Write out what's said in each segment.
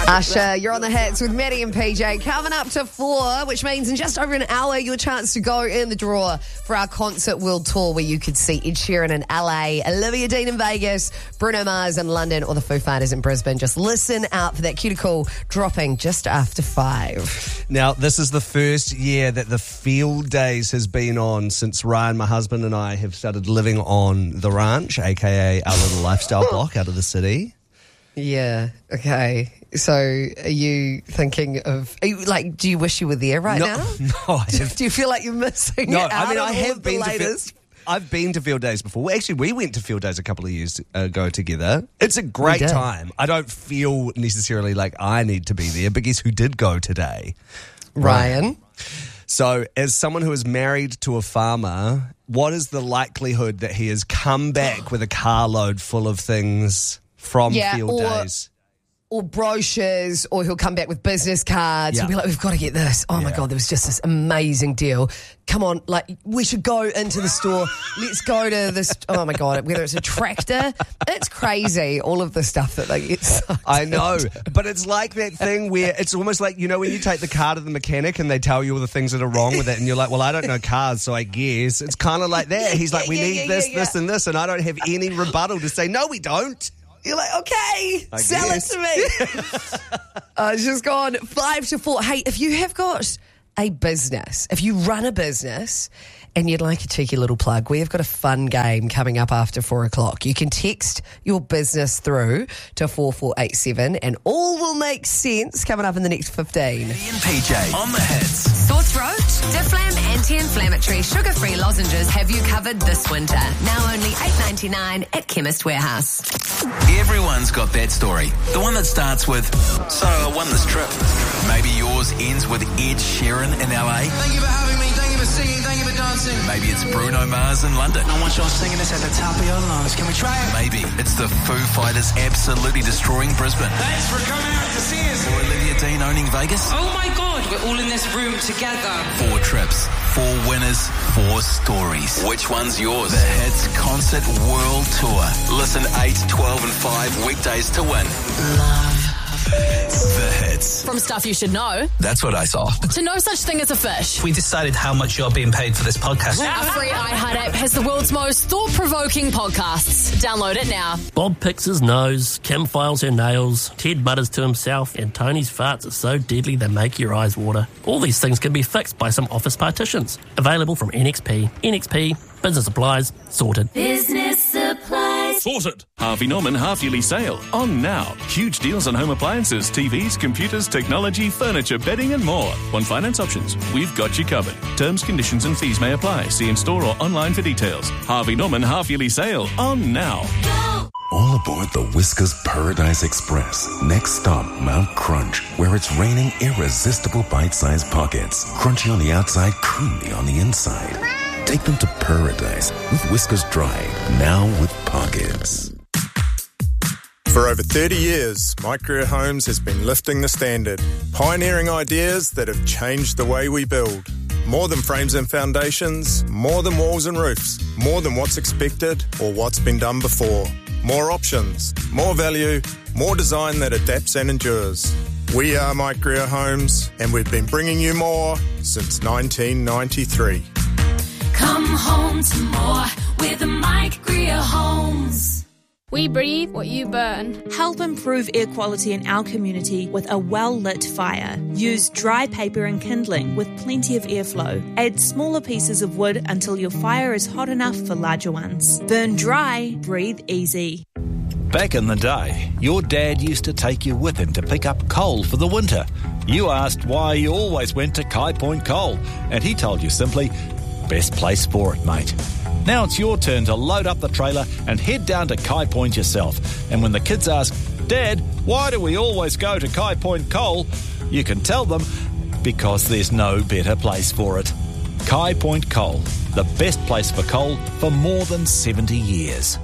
Usher, you're on the hits with Maddie and PJ. Coming up to 4, which means in just over an hour, your chance to go in the draw for our Concert World Tour, where you could see Ed Sheeran in LA, Olivia Dean in Vegas, Bruno Mars in London, or the Foo Fighters in Brisbane. Just listen out for that cuticle dropping just after 5. Now, this is the first year that the field days has been on since Ryan, my husband, and I have started living on the ranch, aka our little lifestyle block out of the city. Yeah, okay. So are you thinking of, do you wish you were there right now? No, I have. Do you feel like you're missing No, out I mean, on I all have of the been latest? I've been to field days before. Well, actually, we went to field days a couple of years ago together. It's a great time. I don't feel necessarily like I need to be there, but guess who did go today? Ryan. So, as someone who is married to a farmer, what is the likelihood that he has come back with a carload full of things from field days? Or brochures, or he'll come back with business cards. He'll be like, we've got to get this. Oh, my God, there was just this amazing deal. Come on, we should go into the store. Let's go to this. Oh, my God, whether it's a tractor. It's crazy, all of the stuff that they get sucked I know, but it's like that thing where it's almost like, you know, when you take the car to the mechanic and they tell you all the things that are wrong with it, and you're like, well, I don't know cars, so I guess. It's kind of like that. He's like, we need this, and this, and I don't have any rebuttal to say, no, we don't. You're like, okay, sell it to me. It's just gone 5 to 4. Hey, if you have got a business, if you run a business and you'd like a cheeky little plug, we have got a fun game coming up after 4 o'clock. You can text your business through to 4487 and all will make sense coming up in the next 15. Maddie and PJ on the hits. Sore throat? Difflam anti-inflammatory sugar-free lozenges have you covered this winter. Now only $8.99 at Chemist Warehouse. Everyone's got that story. The one that starts with, so I won this trip. Maybe yours ends with Ed Sheeran in LA. Thank you for having me. Thank you for singing. Thank you for dancing. Maybe it's Bruno Mars in London. I want y'all singing this at the top of your lungs. Can we try it? Maybe it's the Foo Fighters absolutely destroying Brisbane. Thanks for coming out to see us. Or Olivia Dean owning Vegas. Oh my God, we're all in this room together. 4 trips, 4 winners, 4 stories. Which one's yours? The Hits Concert World Tour. Listen 8, 12 and 5 weekdays to win. The Hits. From stuff you should know, That's what I saw. to no such thing as a fish. We decided how much you're being paid for this podcast. Our free iHeart app has the world's most thought-provoking podcasts. Download it now. Bob picks his nose, Kim files her nails, Ted mutters to himself, and Tony's farts are so deadly they make your eyes water. All these things can be fixed by some office partitions. Available from NXP. NXP, business supplies, sorted. Business supplies. Sorted. Harvey Norman half-yearly sale. On now. Huge deals on home appliances, TVs, computers, technology, furniture, bedding and more. On finance options, we've got you covered. Terms, conditions and fees may apply. See in-store or online for details. Harvey Norman half-yearly sale. On now. Go. All aboard the Whiskers Paradise Express. Next stop, Mount Crunch, where it's raining irresistible bite-sized pockets. Crunchy on the outside, creamy on the inside. Take them to paradise with Whiskers Dry, now with pockets. For over 30 years, My Career Homes has been lifting the standard, pioneering ideas that have changed the way we build. More than frames and foundations, more than walls and roofs, more than what's expected or what's been done before. More options, more value, more design that adapts and endures. We are My Career Homes, and we've been bringing you more since 1993. Come home to more with the Mike Greer Homes. We breathe what you burn. Help improve air quality in our community with a well-lit fire. Use dry paper and kindling with plenty of airflow. Add smaller pieces of wood until your fire is hot enough for larger ones. Burn dry, breathe easy. Back in the day, your dad used to take you with him to pick up coal for the winter. You asked why you always went to Kai Point Coal, and he told you simply, best place for it, mate. Now it's your turn to load up the trailer and head down to Kai Point yourself. And when the kids ask, Dad, why do we always go to Kai Point Coal? You can tell them, because there's no better place for it. Kai Point Coal, the best place for coal for more than 70 years.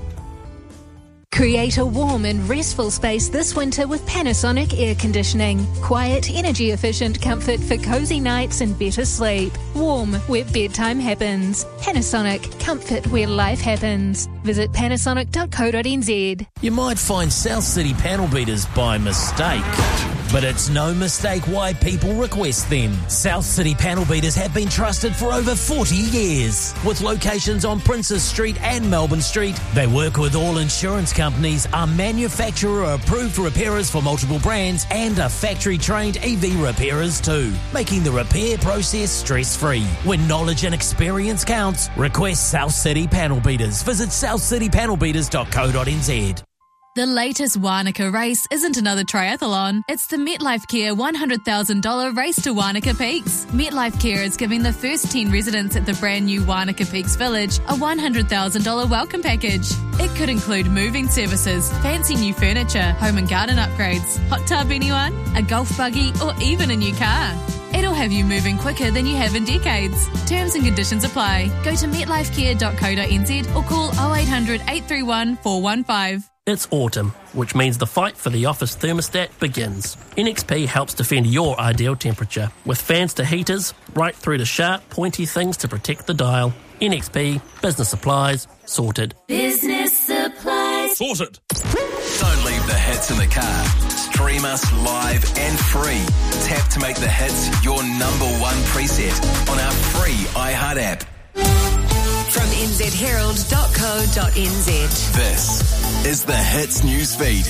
Create a warm and restful space this winter with Panasonic air conditioning. Quiet, energy-efficient comfort for cozy nights and better sleep. Warm where bedtime happens. Panasonic, comfort where life happens. Visit panasonic.co.nz. You might find South City panel beaters by mistake. but it's no mistake why people request them. South City panel beaters have been trusted for over 40 years. With locations on Princes Street and Melbourne Street, they work with all insurance companies, are manufacturer-approved repairers for multiple brands, and are factory-trained EV repairers too, making the repair process stress-free. When knowledge and experience counts, request South City panel beaters. Visit southcitypanelbeaters.co.nz. The latest Wanaka race isn't another triathlon. It's the MetLife Care $100,000 Race to Wanaka Peaks. MetLife Care is giving the first 10 residents at the brand new Wanaka Peaks Village a $100,000 welcome package. It could include moving services, fancy new furniture, home and garden upgrades, hot tub anyone, a golf buggy, or even a new car. It'll have you moving quicker than you have in decades. Terms and conditions apply. Go to metlifecare.co.nz or call 0800 831 415. It's autumn, which means the fight for the office thermostat begins. NXP helps defend your ideal temperature, with fans to heaters, right through to sharp, pointy things to protect the dial. NXP, business supplies, sorted. Business supplies. Sorted. Don't leave the hits in the car. Stream us live and free. Tap to make the hits your number one preset on our free iHeart app. From nzherald.co.nz. This is the Hits newsfeed.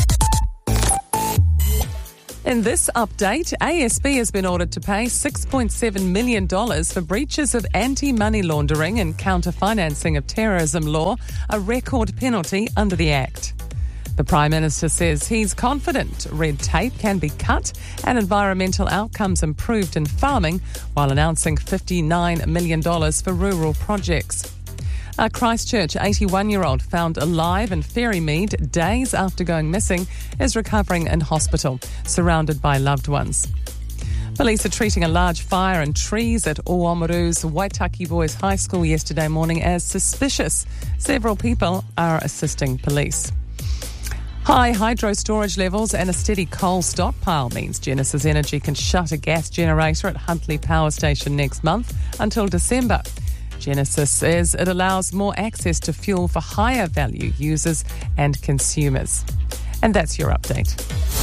In this update, ASB has been ordered to pay $6.7 million for breaches of anti-money laundering and counter-financing of terrorism law, a record penalty under the Act. The Prime Minister says he's confident red tape can be cut and environmental outcomes improved in farming, while announcing $59 million for rural projects. A Christchurch 81-year-old found alive in Ferrymead days after going missing is recovering in hospital, surrounded by loved ones. Police are treating a large fire in trees at Oamaru's Waitaki Boys High School yesterday morning as suspicious. Several people are assisting police. High hydro storage levels and a steady coal stockpile means Genesis Energy can shut a gas generator at Huntly Power Station next month until December. Genesis says it allows more access to fuel for higher value users and consumers. And that's your update.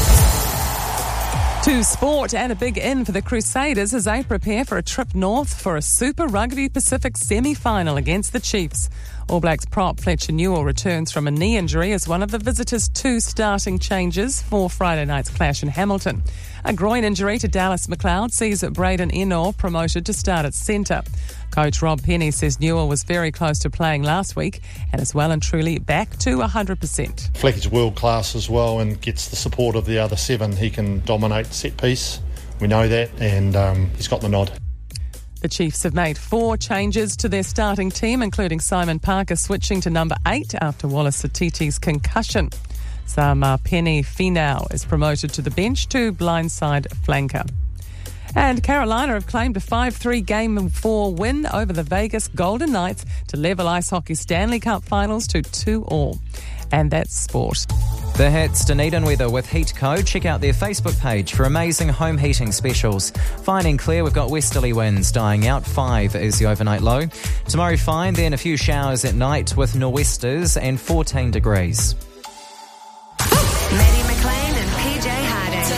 To sport, and a big in for the Crusaders as they prepare for a trip north for a Super Rugby Pacific semi-final against the Chiefs. All Blacks prop Fletcher Newell returns from a knee injury as one of the visitors' 2 starting changes for Friday night's clash in Hamilton. A groin injury to Dallas McLeod sees Braden Ennor promoted to start at centre. Coach Rob Penny says Newell was very close to playing last week and is well and truly back to 100%. Fleck is world class as well and gets the support of the other 7. He can dominate set piece. We know that, and he's got the nod. The Chiefs have made 4 changes to their starting team, including Simon Parker switching to number 8 after Wallace Satiti's concussion. Penny Finau is promoted to the bench to blindside flanker. And Carolina have claimed a 5-3 Game 4 win over the Vegas Golden Knights to level Ice Hockey Stanley Cup finals to 2-2. And that's sport. The Hits, Dunedin weather with Heat Co. Check out their Facebook page for amazing home heating specials. Fine and clear, we've got westerly winds dying out. 5 is the overnight low. Tomorrow fine, then a few showers at night with nor'westers and 14 degrees. Maddie McLean and PJ Harding.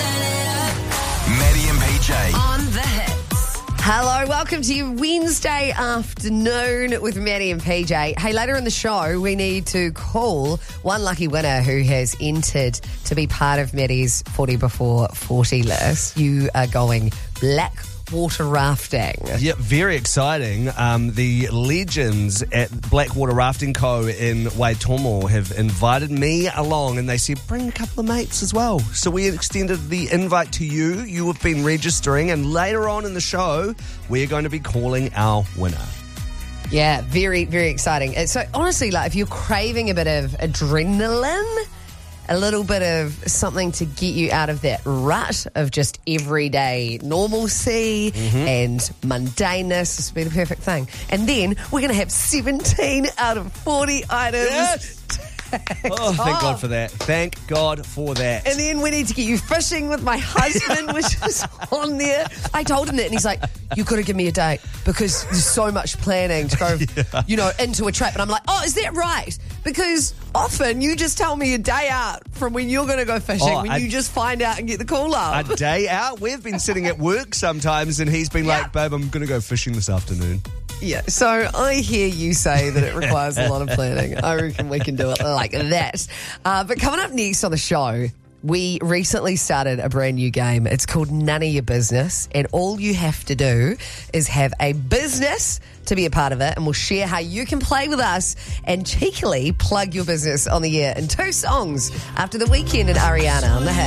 Maddie and PJ. On the Hits. Hello, welcome to your Wednesday afternoon with Maddie and PJ. Hey, later in the show, we need to call one lucky winner who has entered to be part of Maddie's 40 before 40 list. You are going Blackwater rafting. Yeah, very exciting. The legends at Blackwater Rafting Co. in Waitomo have invited me along, and they said, bring a couple of mates as well. So we extended the invite to you. You have been registering, and later on in the show, we're going to be calling our winner. Yeah, very, very exciting. So honestly, like if you're craving a bit of adrenaline, a little bit of something to get you out of that rut of just everyday normalcy and mundaneness. This would be the perfect thing. And then we're going to have 17 out of 40 items. Yes! Oh, thank God for that. Thank God for that. And then we need to get you fishing with my husband, which is on there. I told him that, and he's like, you got to give me a date because there's so much planning to go, into a trip. And I'm like, oh, is that right? Because often you just tell me a day out from when you're going to go fishing, when you just find out and get the call up. A day out? We've been sitting at work sometimes and he's been like, babe, I'm going to go fishing this afternoon. Yeah, so I hear you say that it requires a lot of planning. I reckon we can do it like that. But coming up next on the show, we recently started a brand new game. It's called None of Your Business, and all you have to do is have a business to be a part of it, and we'll share how you can play with us and cheekily plug your business on the air in 2 songs after The Weeknd and Ariana on the Hit.